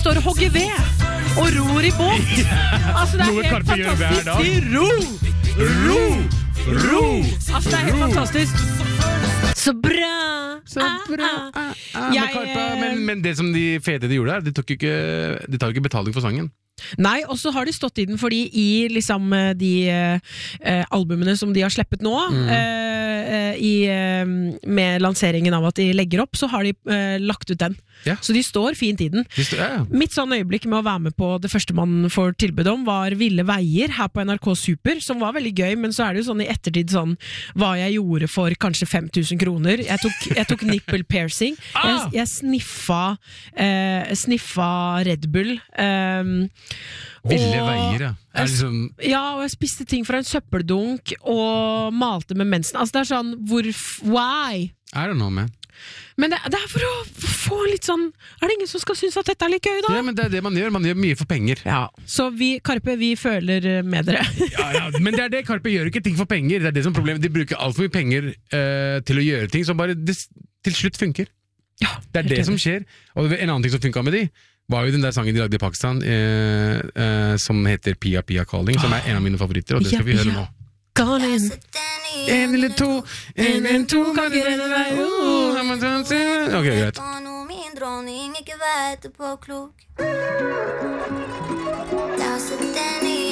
står og hogger ved og ror i båt. Altså, det er helt fantastisk. Ro! Altså, det er helt fantastisk. Så bra. Men det som de fete de gjorde her, de tar jo ikke betaling for sangen. Nei, og så har de stått i den fordi i liksom de albumene som de har sleppet nå med lanseringen av at de legger opp, så har de lagt ut den. Ja. Så de står fint i den. Mitt sånn øyeblikk med å være med på det første man får tilbud om var Ville Veier her på NRK Super, som var veldig gøy, men så er det jo sånn i ettertid sånn hva jeg gjorde for kanskje 5 000 kroner. Jeg tok nipple piercing. Jeg sniffa Red Bull. Ville Veier, ja. Ja, og jeg spiste ting fra en søppeldunk og malte med mensen. Altså det er sånn, why? I don't know, man. Men det er for å få litt sånn. Er det ingen som skal synes at dette er litt gøy da? Ja, men det er det man gjør mye for penger. Ja, så Karpe, vi føler med dere. ja, men det er det, Karpe gjør ikke ting for penger. Det er det som er problemet, de bruker alt for mye penger til å gjøre ting som bare til slutt funker. Ja, det er det som skjer. Og en annen ting som funket med de var jo den der sangen de lagde i Pakistan som heter Pia Pia Calling, som er en av mine favoritter, og det skal vi høre nå. En eller to kan ikke renne vei. Ok, greit. Der sitter den i